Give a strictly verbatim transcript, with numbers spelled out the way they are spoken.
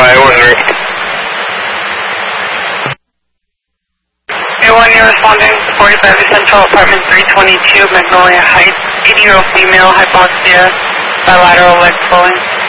by Windsor. A one, you're responding to forty-five Central Apartment three twenty-two, Magnolia Heights, eighty-year-old female, hypoxia, bilateral leg swelling.